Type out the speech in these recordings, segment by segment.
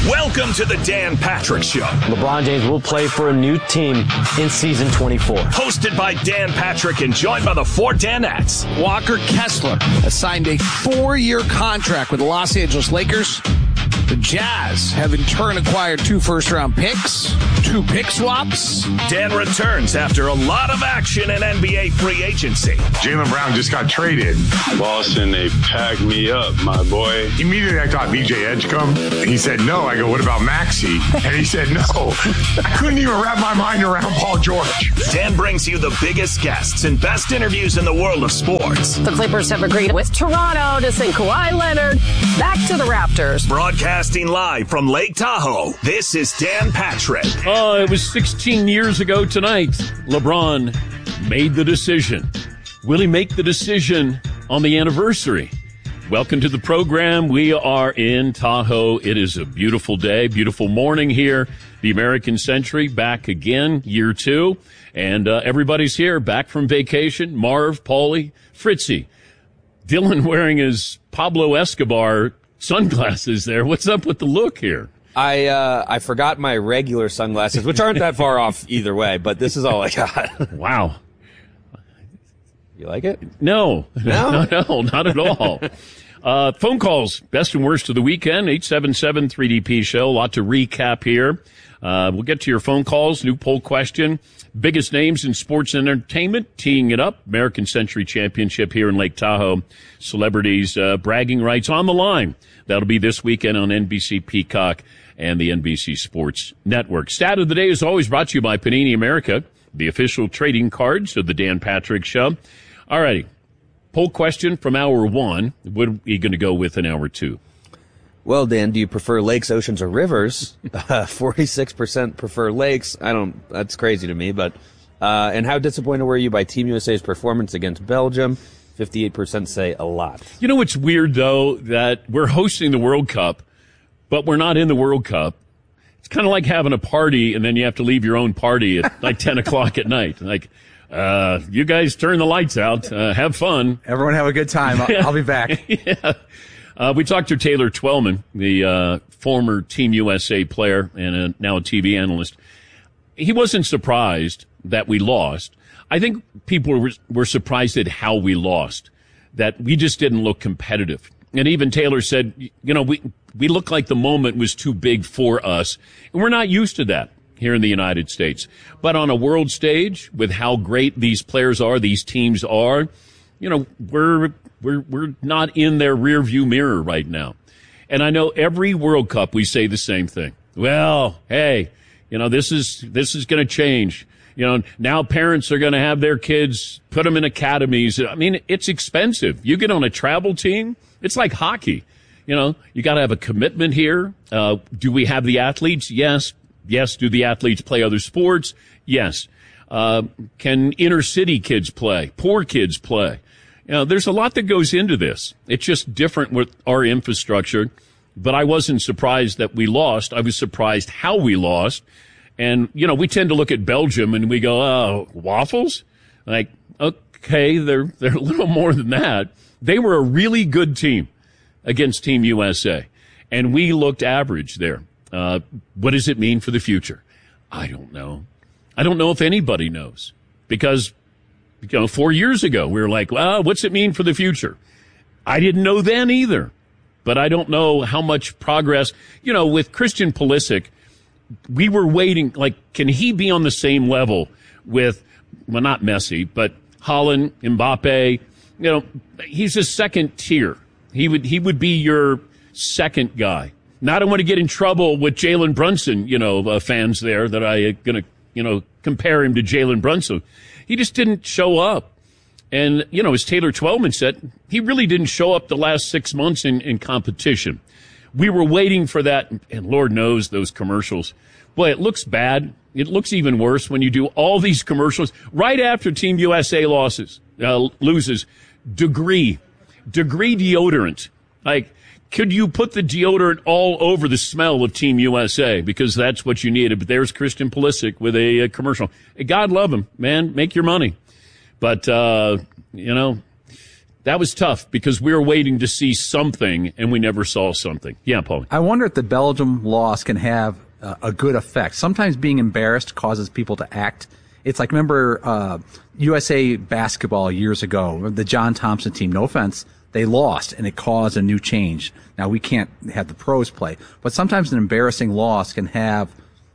Welcome to the Dan Patrick Show. LeBron James will play for a new team in season 24. Hosted by Dan Patrick and joined by the 4 Danettes. Walker Kessler has signed a 4-year contract with the Los Angeles Lakers. The Jazz have in turn acquired 2 first-round picks, 2 pick swaps. Dan returns after a lot of action in NBA free agency. Jaylen Brown just got traded. Boston, they packed me up, my boy. Immediately I thought BJ Edgecombe. He said no. I go, what about Maxey? And he said no. I couldn't even wrap my mind around Paul George. Dan brings you the biggest guests and best interviews in the world of sports. The Clippers have agreed with Toronto to send Kawhi Leonard back to the Raptors. Broadcasting live from Lake Tahoe, this is Dan Patrick. Oh, it was 16 years ago tonight. LeBron made the decision. Will he make the decision on the anniversary? Welcome to the program. We are in Tahoe. It is a beautiful day, beautiful morning here. The American Century back again, year 2. And everybody's here, back from vacation. Marv, Paulie, Fritzy. Dylan wearing his Pablo Escobar sunglasses there. What's up with the look here? I forgot my regular sunglasses, which aren't that far off either way, but this is all I got. Wow. You like it? No, not at all. Phone calls, best and worst of the weekend, 877-3DP-SHOW. A lot to recap here. We'll get to your phone calls. New poll question. Biggest names in sports and entertainment, teeing it up. American Century Championship here in Lake Tahoe. Celebrities, bragging rights on the line. That'll be this weekend on NBC Peacock and the NBC Sports Network. Stat of the day is always brought to you by Panini America, the official trading cards of the Dan Patrick Show. All righty. Poll question from hour 1. What are you going to go with in hour 2? Well, Dan, do you prefer lakes, oceans, or rivers? 46% prefer lakes. That's crazy to me, but, and how disappointed were you by Team USA's performance against Belgium? 58% say a lot. You know what's weird, though, that we're hosting the World Cup, but we're not in the World Cup. It's kind of like having a party, and then you have to leave your own party at like 10 o'clock at night. Like, you guys turn the lights out. Have fun. Everyone have a good time. I'll be back. Yeah. We talked to Taylor Twellman, the former Team USA player and now a TV analyst. He wasn't surprised that we lost. I think people were surprised at how we lost, that we just didn't look competitive. And even Taylor said, you know, we looked like the moment was too big for us. And we're not used to that here in the United States. But on a world stage, with how great these players are, these teams are, you know, we're not in their rear view mirror right now. And I know every World Cup we say the same thing. Well, hey, you know, this is going to change. You know, now parents are going to have their kids put them in academies. I mean, it's expensive. You get on a travel team, it's like hockey. You know, you got to have a commitment here. Do we have the athletes? Yes. Yes. Do the athletes play other sports? Yes. Can inner city kids play? Poor kids play? You know, there's a lot that goes into this. It's just different with our infrastructure. But I wasn't surprised that we lost. I was surprised how we lost. And, you know, we tend to look at Belgium and we go, oh, waffles? Like, okay, they're a little more than that. They were a really good team against Team USA. And we looked average there. What does it mean for the future? I don't know. I don't know if anybody knows. Because, you know, 4 years ago, we were like, well, what's it mean for the future? I didn't know then either. But I don't know how much progress, you know, with Christian Pulisic, we were waiting, like, can he be on the same level with, well, not Messi, but Haaland, Mbappe? You know, he's a second tier. He would be your second guy. Now, I don't want to get in trouble with Jalen Brunson, you know, fans there that I going to, you know, compare him to Jalen Brunson. He just didn't show up. And, you know, as Taylor Twellman said, he really didn't show up the last 6 months in competition. We were waiting for that, and Lord knows those commercials. Boy, it looks bad. It looks even worse when you do all these commercials right after Team USA loses. Degree deodorant. Like, could you put the deodorant all over the smell of Team USA? Because that's what you needed. But there's Christian Pulisic with a commercial. God love him, man. Make your money. But, you know, That was tough because we were waiting to see something, and we never saw something. Yeah, Paul. I wonder if the Belgium loss can have a good effect. Sometimes being embarrassed causes people to act. It's like, remember USA basketball years ago, the John Thompson team, no offense, they lost, and it caused a new change. Now, we can't have the pros play, but sometimes an embarrassing loss can have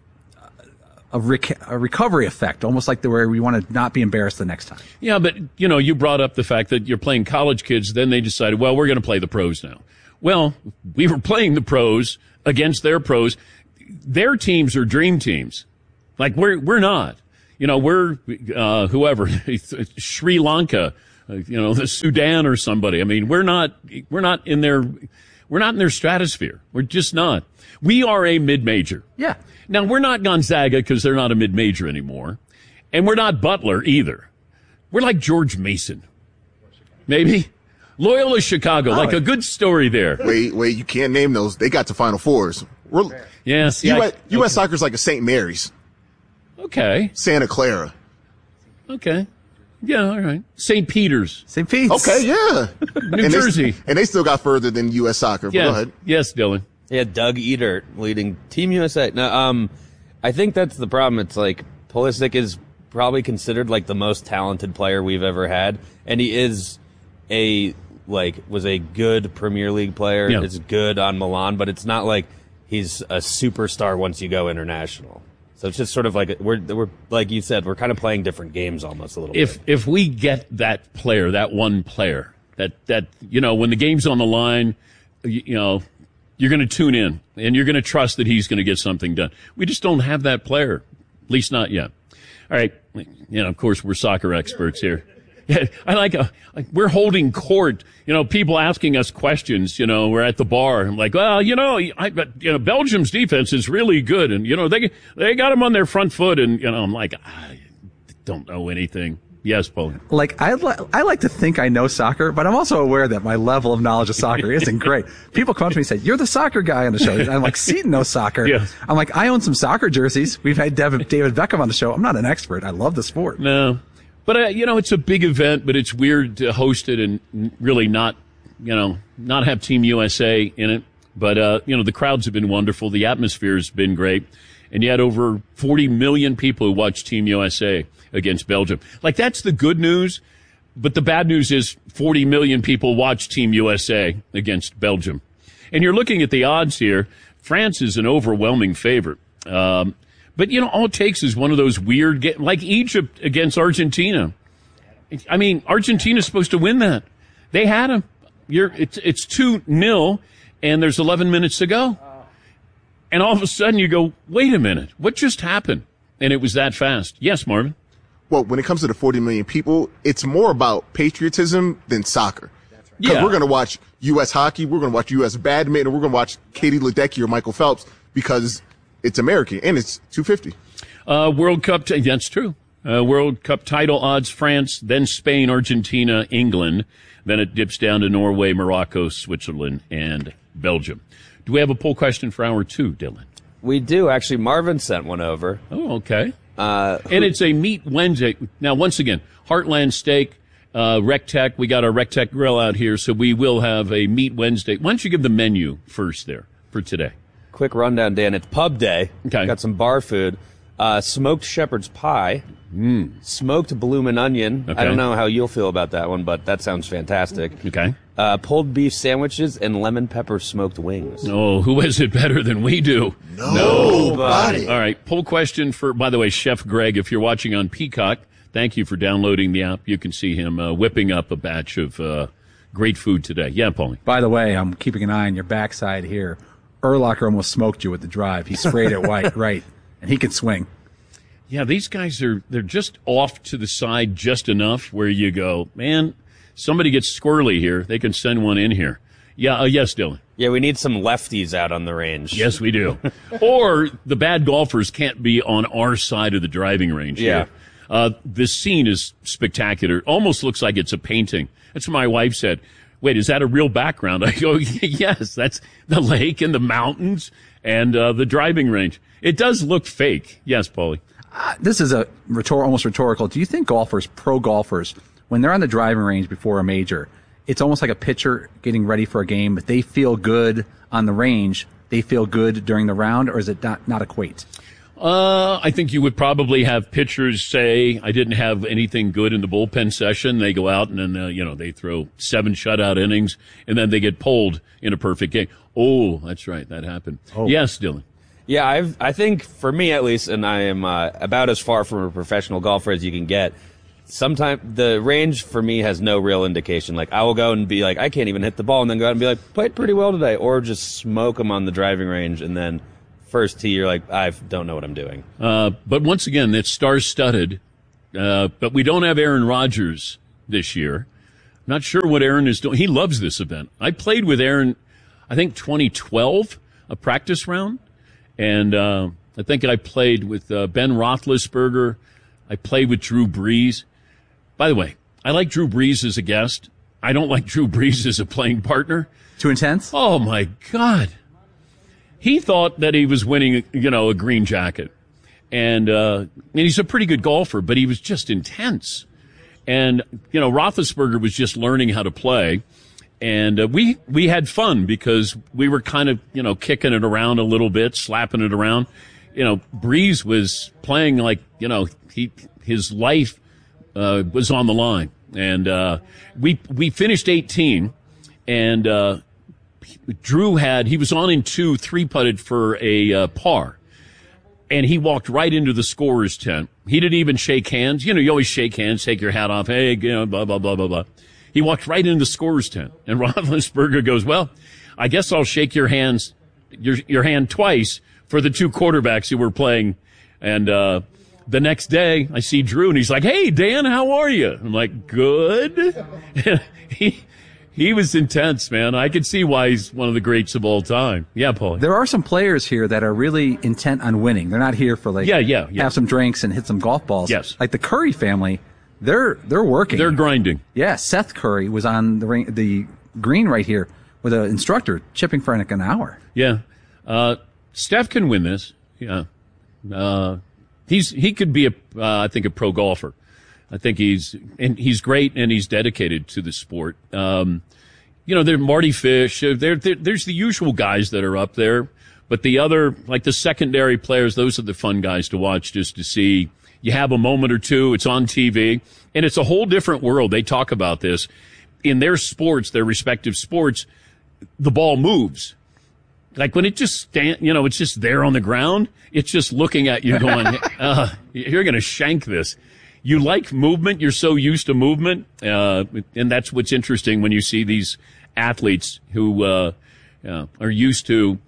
a recovery effect, almost like where we want to not be embarrassed the next time. Yeah, but, you brought up the fact that you're playing college kids. Then they decided, well, we're going to play the pros now. Well, we were playing the pros against their pros. Their teams are dream teams. Like, we're not. We're whoever, Sri Lanka, the Sudan or somebody. I mean, we're not in their stratosphere. We're just not. We are a mid-major. Yeah. Now, we're not Gonzaga because they're not a mid-major anymore. And we're not Butler either. We're like George Mason. Maybe. Loyola Chicago, like a good story there. Wait, you can't name those. They got to Final Fours. Yes. U.S. soccer's like a St. Mary's. Okay. Santa Clara. Okay. Yeah, all right. St. Peter's. St. Pete's. Okay, yeah. New Jersey. And they still got further than U.S. soccer. Yeah. Go ahead. Yes, Dylan. Yeah, Doug Edert leading Team USA. Now, I think that's the problem. It's like Pulisic is probably considered like the most talented player we've ever had, and he is was a good Premier League player. Yeah. Is good on Milan, but it's not like he's a superstar once you go international. So it's just sort of like we're like you said, we're kind of playing different games almost a little bit. If we get that player, that one player, that when the game's on the line, you're going to tune in and you're going to trust that he's going to get something done. We just don't have that player, at least not yet. All right, of course we're soccer experts here. Yeah, I like we're holding court. People asking us questions. We're at the bar. I'm like, well, Belgium's defense is really good, and they got them on their front foot, and I'm like, I don't know anything. Yes, Paul. Like I like to think I know soccer, but I'm also aware that my level of knowledge of soccer isn't great. People come up to me and say, "You're the soccer guy on the show." And I'm like, "Seton knows soccer." Yes. I'm like, "I own some soccer jerseys. We've had David Beckham on the show. I'm not an expert. I love the sport." No. But, it's a big event, but it's weird to host it and really not have Team USA in it. But, the crowds have been wonderful. The atmosphere has been great. And you had over 40 million people who watched Team USA against Belgium. Like, that's the good news. But the bad news is 40 million people watched Team USA against Belgium. And you're looking at the odds here. France is an overwhelming favorite. But, all it takes is one of those weird games, like Egypt against Argentina. I mean, Argentina's supposed to win that. They had them. It's 2-0, and there's 11 minutes to go. And all of a sudden you go, wait a minute, what just happened? And it was that fast. Yes, Marvin? Well, when it comes to the 40 million people, it's more about patriotism than soccer. Because Yeah. we're going to watch U.S. hockey, we're going to watch U.S. badminton, we're going to watch Katie Ledecky or Michael Phelps because it's American, and it's $250. World Cup, that's true. World Cup title odds, France, then Spain, Argentina, England. Then it dips down to Norway, Morocco, Switzerland, and Belgium. Do we have a poll question for hour 2, Dylan? We do. Actually, Marvin sent one over. Oh, okay. And it's a Meat Wednesday. Now, once again, Heartland Steak, RecTech. We got our RecTech grill out here, so we will have a Meat Wednesday. Why don't you give the menu first there for today? Quick rundown, Dan. It's pub day. Okay. Got some bar food. Smoked shepherd's pie. Smoked bloomin' onion. Okay. I don't know how you'll feel about that one, but that sounds fantastic. Okay. Pulled beef sandwiches and lemon pepper smoked wings. Oh, who has it better than we do? Nobody. All right. Poll question for, by the way, Chef Greg, if you're watching on Peacock, thank you for downloading the app. You can see him whipping up a batch of great food today. Yeah, Paulie. By the way, I'm keeping an eye on your backside here. Urlacher almost smoked you with the drive. He sprayed it white, right, and he can swing. Yeah, these guys they're just off to the side just enough where you go, man, somebody gets squirrely here. They can send one in here. Yeah, yes, Dylan. Yeah, we need some lefties out on the range. Yes, we do. Or the bad golfers can't be on our side of the driving range here. This scene is spectacular. Almost looks like it's a painting. That's what my wife said. Wait, is that a real background? I go, yes, that's the lake and the mountains and the driving range. It does look fake. Yes, Paulie. This is almost rhetorical. Do you think pro golfers, when they're on the driving range before a major, it's almost like a pitcher getting ready for a game, but they feel good on the range. They feel good during the round, or is it not equate? I think you would probably have pitchers say, I didn't have anything good in the bullpen session. They go out and then, they throw 7 shutout innings, and then they get pulled in a perfect game. Oh, that's right. That happened. Oh. Yes, Dylan. Yeah, I think for me at least, and I am about as far from a professional golfer as you can get, sometimes the range for me has no real indication. Like, I will go and be like, I can't even hit the ball, and then go out and be like, played pretty well today, or just smoke them on the driving range, and then first tee, you're like, I don't know what I'm doing. But once again, it's star-studded. But we don't have Aaron Rodgers this year. Not sure what Aaron is doing. He loves this event. I played with Aaron, I think 2012, a practice round. And I think I played with Ben Roethlisberger. I played with Drew Brees. By the way, I like Drew Brees as a guest. I don't like Drew Brees as a playing partner. Too intense? Oh, my God. He thought that he was winning, a green jacket. And he's a pretty good golfer, but he was just intense. And, Roethlisberger was just learning how to play. And we had fun because we were kind of, kicking it around a little bit, slapping it around. Breeze was playing like, his life was on the line. And we finished 18, and Drew he was on in 2, 3-putted for a par. And he walked right into the scorer's tent. He didn't even shake hands. You always shake hands, take your hat off. Hey, blah, blah, blah, blah, blah. He walked right into the scorer's tent. And Roethlisberger goes, well, I guess I'll shake your hand twice for the 2 quarterbacks you were playing. And the next day, I see Drew, and he's like, hey, Dan, how are you? I'm like, good. He was intense, man. I could see why he's one of the greats of all time. Yeah, Paul. There are some players here that are really intent on winning. They're not here for have some drinks and hit some golf balls. Yes. Like the Curry family, they're working. They're grinding. Yeah, Seth Curry was on the green right here with an instructor chipping for like an hour. Yeah. Steph can win this. Yeah. He could be I think a pro golfer. I think he's great and he's dedicated to the sport. There's Marty Fish. There's the usual guys that are up there, but the other, like the secondary players, those are the fun guys to watch just to see. You have a moment or two. It's on TV, and it's a whole different world. They talk about this in their sports, their respective sports. The ball moves. Like when it just it's just there on the ground. It's just looking at you going, you're going to shank this. You like movement. You're so used to movement. And that's what's interesting when you see these athletes who are used to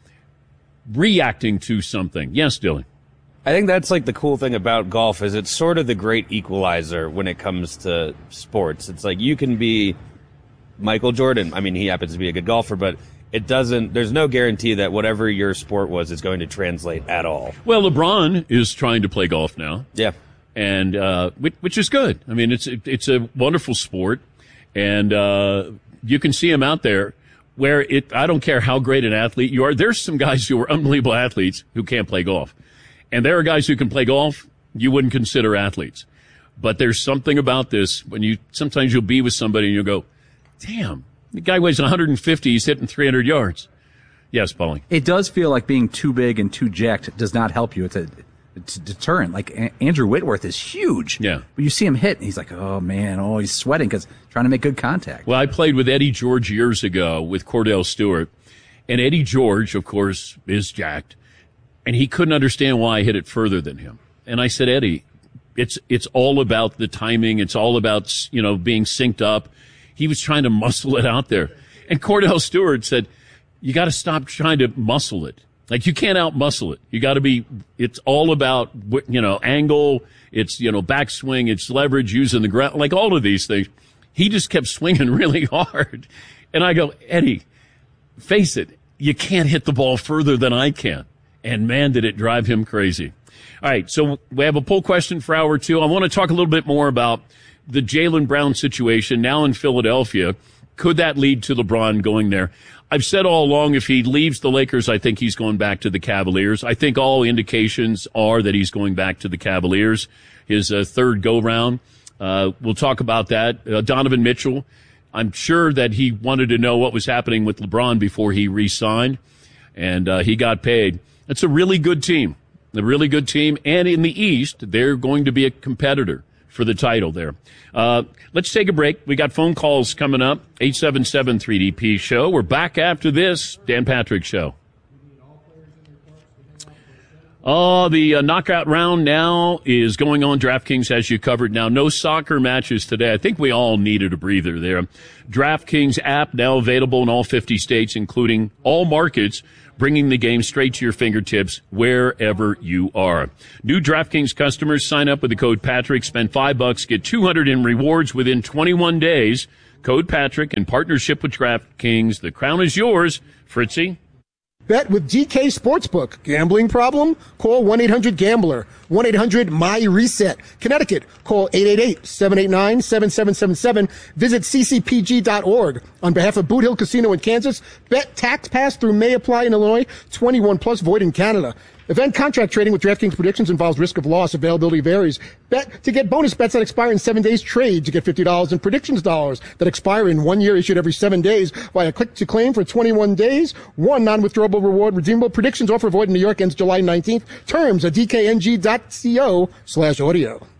reacting to something. Yes, Dylan. I think that's like the cool thing about golf is it's sort of the great equalizer when it comes to sports. It's like you can be Michael Jordan. I mean, he happens to be a good golfer, but there's no guarantee that whatever your sport was is going to translate at all. Well, LeBron is trying to play golf now. Yeah. And, which is good. I mean, it's a wonderful sport, and, you can see him out there where I don't care how great an athlete you are. There's some guys who are unbelievable athletes who can't play golf. And there are guys who can play golf you wouldn't consider athletes. But there's something about this when sometimes you'll be with somebody and you'll go, damn, the guy weighs 150, he's hitting 300 yards. Yes, Paulie. It does feel like being too big and too jacked does not help you. It's a deterrent. Like Andrew Whitworth is huge. Yeah. But you see him hit, and he's like, oh, man, he's sweating because trying to make good contact. Well, I played with Eddie George years ago with Cordell Stewart. And Eddie George, of course, is jacked. And he couldn't understand why I hit it further than him. And I said, Eddie, it's all about the timing. It's all about, being synced up. He was trying to muscle it out there. And Cordell Stewart said, you got to stop trying to muscle it. Like, you can't out-muscle it. You got to it's all about, angle. It's, backswing. It's leverage, using the ground, like all of these things. He just kept swinging really hard. And I go, Eddie, face it, you can't hit the ball further than I can. And man, did it drive him crazy. All right, so we have a poll question for hour 2. I want to talk a little bit more about the Jaylen Brown situation now in Philadelphia. Could that lead to LeBron going there? I've said all along, if he leaves the Lakers, I think he's going back to the Cavaliers. I think all indications are that he's going back to the Cavaliers, his third go-round. We'll talk about that. Donovan Mitchell I'm sure that he wanted to know what was happening with LeBron before he re-signed, and he got paid. It's a really good team. A really good team. And in the East, they're going to be a competitor for the title there. Let's take a break. We got phone calls coming up. 877-3DP Show. We're back after this Dan Patrick Show. The knockout round now is going on. DraftKings has you covered now. No soccer matches today. I think we all needed a breather there. DraftKings app now available in all 50 states, including all markets, bringing the game straight to your fingertips wherever you are. New DraftKings customers sign up with the code Patrick, spend $5, get $200 in rewards within 21 days. Code Patrick in partnership with DraftKings. The crown is yours, Fritzy. Bet with GK Sportsbook. Gambling problem? Call 1-800-GAMBLER. 1-800-MY-RESET. Connecticut. Call 888-789-7777. Visit ccpg.org. On behalf of Boot Hill Casino in Kansas, bet tax pass through may apply in Illinois. 21 plus void in Canada. Event contract trading with DraftKings predictions involves risk of loss. Availability varies. Bet to get bonus bets that expire in 7 days. Trade to get $50 in predictions dollars that expire in 1 year, issued every 7 days via click to claim for 21 days. One non-withdrawable reward redeemable. Predictions offer void in New York ends July 19th. Terms at dkng.co/audio.